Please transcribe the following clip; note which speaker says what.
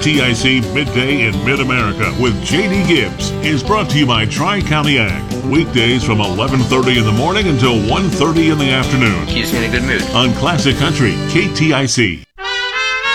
Speaker 1: KTIC Midday in Mid-America with JD Gibbs is brought to you by Tri-County Ag. Weekdays from 11:30 in the morning until 1:30 in the afternoon.
Speaker 2: Keeps me in a good mood.
Speaker 1: On Classic Country, KTIC.